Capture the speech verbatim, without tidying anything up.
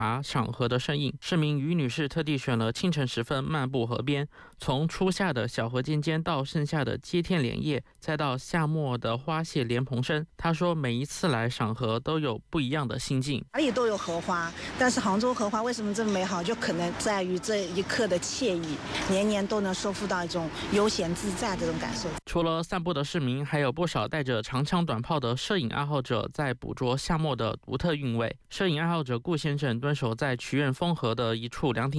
察赏荷的身影。市民于女士特地选了清晨时分漫步河边，从初夏的小河尖尖到盛夏的接天莲叶，再到夏末的花谢莲蓬生。她说，每一次来赏荷都有不一样的心境。 哪里都有荷花，但是杭州荷花为什么这么美好，就可能在于这一刻的惬意，年年都能收复到一种悠闲自在这种感受。 除了散步的市民，还有不少带着长枪短炮的摄影爱好者在捕捉夏末的独特韵味。摄影爱好者顾先生蹲守在曲苑丰河的一处凉亭